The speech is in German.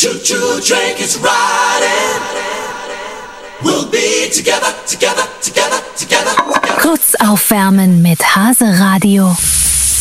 Choo-choo train is riding. We'll be together, together, together, together, together. Kurz aufwärmen mit Hase Radio.